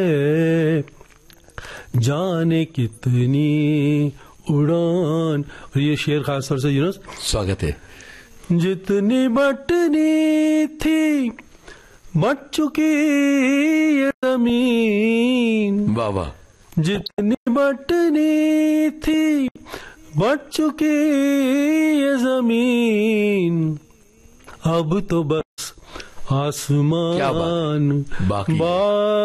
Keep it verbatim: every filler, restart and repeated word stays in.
जाने कितनी उड़ान। और ये शेर खास तौर से यूनुस स्वागत है। जितनी बटनी थी बट चुकी ये जमीन, वाह वाह। जितनी बटनी थी बट चुकी ये जमीन, अब तो बस आसमान बाकी बा